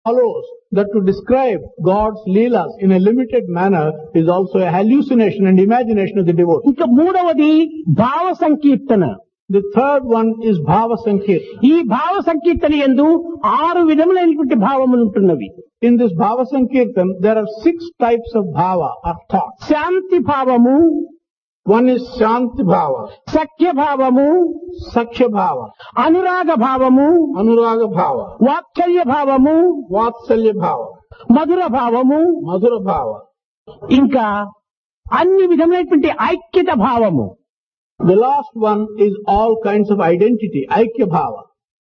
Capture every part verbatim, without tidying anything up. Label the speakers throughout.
Speaker 1: follows that to describe God's leelas in a limited manner is also a hallucination and imagination of the devotee.
Speaker 2: ఇక మూడవది భావ సంకీర్తన.
Speaker 1: The third one is Bhava Sankirtana.
Speaker 2: ఈ భావ సంకీర్తన యందు ఆరు విధములైనటువంటి భావములు ఉంటున్నవి.
Speaker 1: In this Bhava Sankirtan, there are six types of bhava or thoughts.
Speaker 2: శాంతి భావము,
Speaker 1: One is Shanti Bhava,
Speaker 2: సఖ్య భావము,
Speaker 1: Sakhya Bhava,
Speaker 2: అనురాగ భావము,
Speaker 1: Anuraga Bhava,
Speaker 2: వాత్సల్య భావము,
Speaker 1: Vatsalya Bhava,
Speaker 2: మధుర భావము,
Speaker 1: Madhura Bhava.
Speaker 2: ఇంకా అన్ని విధములైనటువంటి ఐక్యత భావము.
Speaker 1: The last one is all kinds of identity, Aikya Bhava.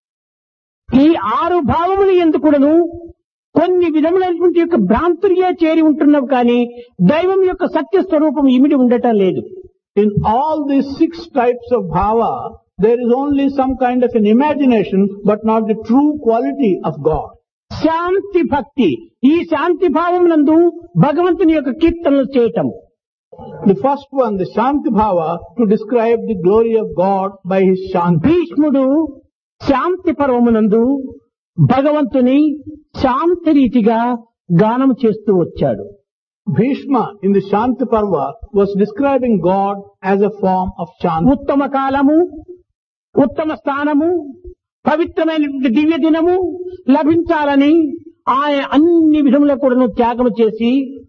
Speaker 2: ఈ ఆరు భావములు ఎందుకును కొన్ని విధములైనటువంటి యొక్క భ్రాంతులే చేరి ఉంటున్నవి కానీ దైవం యొక్క సత్య స్వరూపం ఇమిడి ఉండటం లేదు.
Speaker 1: In all these six types of bhava, there is only some kind of an imagination, but not the true quality of God.
Speaker 2: శాంతి భక్తి, ఈ శాంతి భావమునందు భగవంతుని యొక్క కీర్తనలు చేయటం.
Speaker 1: The first one, the Shanti Bhava, to describe the glory of God by his Shanti.
Speaker 2: భీష్ముడు శాంతి పర్వమునందు భగవంతుని శాంతి రీతిగా గానం చేస్తూ వచ్చాడు.
Speaker 1: Bhishma in the Shanti Parva was describing God as a form of Shanti.
Speaker 2: ఉత్తమ కాలము, ఉత్తమ స్థానము, పవిత్రమైనటువంటి దివ్య దినము లభించాలని ఆయన అన్ని విధముల కూడాను త్యాగము చేసి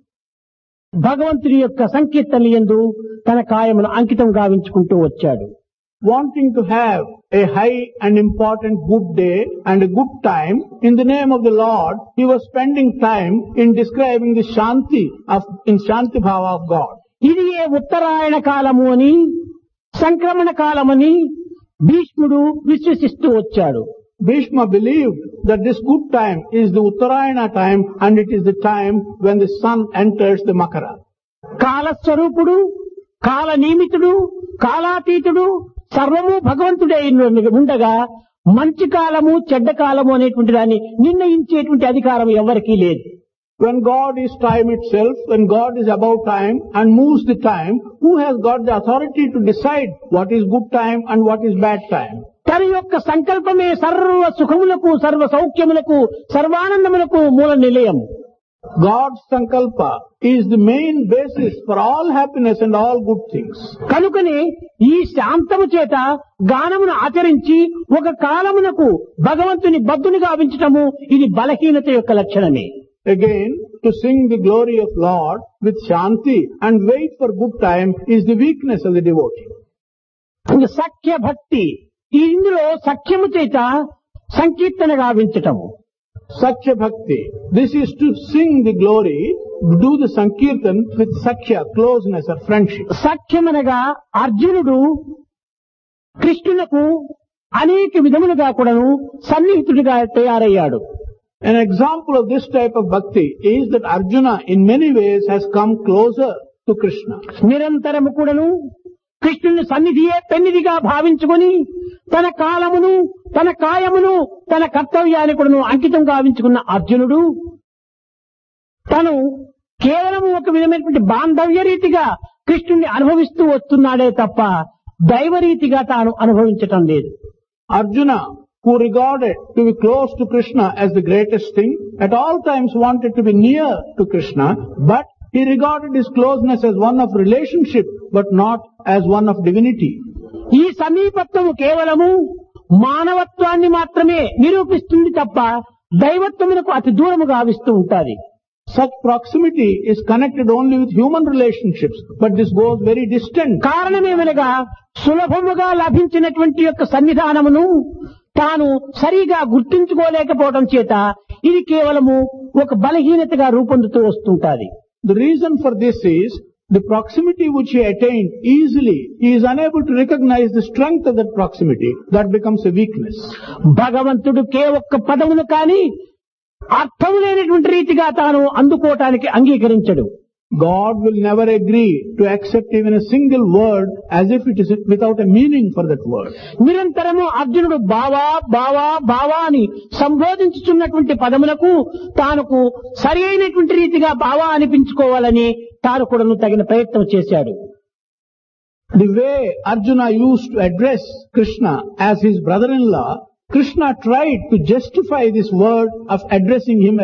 Speaker 2: భగవంతుని యొక్క సంకీర్తన యందు తన కాయమును అంకితం గావించుకుంటూ వచ్చాడు.
Speaker 1: Wanting to have a high and important good day and a good time in the name of the Lord, he was spending time in describing the Shanti of, in Shanti Bhava of God.
Speaker 2: ఇది ఏ ఉత్తరాయణ కాలము అని, సంక్రమణ కాలమని భీష్ముడు విశ్వసిస్తూ వచ్చాడు.
Speaker 1: Bhishma believed that this good time is the Uttarayana time and it is the time when the sun enters the Makara.
Speaker 2: కాలస్వరూపుడు, కాల నియమితుడు, కాలాతీతుడు, సర్వము భగవంతుడే ఉండగా మంచి కాలము చెడ్డ కాలము అనేటువంటి దాన్ని నిర్ణయించేటువంటి అధికారం ఎవరికీ లేదు.
Speaker 1: When God is time itself, when God is above time and moves the time, who has got the authority to decide what is good time and what is bad time?
Speaker 2: తన యొక్క సంకల్పమే సర్వ సుఖములకు, సర్వ సౌఖ్యములకు, సర్వానందములకు మూల నిలయం.
Speaker 1: God's sankalpa is the main basis for all happiness and all good things.
Speaker 2: కనుకనే ఈ శాంతము చేత గానమును ఆచరించి ఒక కాలమునకు భగవంతుని బద్దుని గావించటము ఇది బలహీనత యొక్క లక్షణమే.
Speaker 1: Again, to sing the glory of Lord with Shanti and wait for good time is the weakness of the devotee.
Speaker 2: సఖ్య భక్తి, ఇందులో సఖ్యము చేత సంకీర్తన గావించటము.
Speaker 1: Sakhya Bhakti. This is to sing the glory, do the Sankirtan with Sakhya, closeness or friendship.
Speaker 2: సఖ్యమనగా అర్జునుడు కృష్ణునకు అనేక విధములుగా కూడాను సన్నిహితుడిగా తయారయ్యాడు.
Speaker 1: An example of this type of bhakti is that Arjuna in many ways has come closer to Krishna.
Speaker 2: నిరంతరము కూడాను కృష్ణుని సన్నిధియే పెన్నిధిగా భావించుకొని తన కాలమును, తన కాయమును, తన కర్తవ్యాన్ని కూడాను అంకితం గావించుకున్న అర్జునుడు తను కేవలం ఒక విధమైనటువంటి బాంధవ్య రీతిగా కృష్ణుని అనుభవిస్తూ వస్తున్నాడే తప్ప దైవరీతిగా తాను అనుభవించటం లేదు.
Speaker 1: Arjuna, who regarded to be close to Krishna as the greatest thing, at all times wanted to be near to Krishna, but he regarded his closeness as one of relationship, but not as one of divinity.
Speaker 2: ఈ సమీపత్వము కేవలము మానవత్వాన్ని మాత్రమే నిరూపిస్తుంది తప్ప దైవత్వమునకు అతి దూరము గావిస్తూ ఉంటాది.
Speaker 1: Such proximity is connected only with human relationships, but this goes very distant.
Speaker 2: కారణమేమనగా సులభముగా లభించినటువంటి యొక్క సన్నిధానమును తాను సరిగా గుర్తించుకోలేకపోవడం చేత ఇది కేవలము ఒక బలహీనతగా రూపొందుతూ వస్తుంటాది.
Speaker 1: The reason for this is the proximity which he attained easily, he is unable to recognize the strength of that proximity. That becomes a weakness.
Speaker 2: భగవంతుడు కే ఒక్క పదమును కాని అర్థము లేనటువంటి రీతిగా తాను అందుకోవటానికి అంగీకరించడు.
Speaker 1: God will never agree to accept even a single word as if it is without a meaning for that word.
Speaker 2: నిరంతరము అర్జునుడు బావా బావా బావా అని సంబోధించుతున్నటువంటి పదములకు తానుకు సరి అయినటువంటి రీతిగా బావా అనిపించుకోవాలని తాను కూడా తగిన ప్రయత్నం చేశాడు.
Speaker 1: The way Arjuna used to address Krishna as his brother-in-law, Krishna tried to justify this word of addressing him